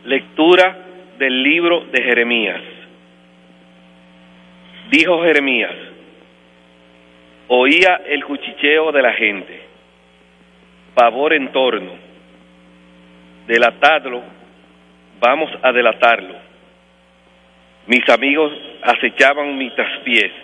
Lectura del libro de Jeremías. Dijo Jeremías: oía el cuchicheo de la gente, pavor en torno. Delatadlo, vamos a delatarlo. Mis amigos acechaban mis traspiés.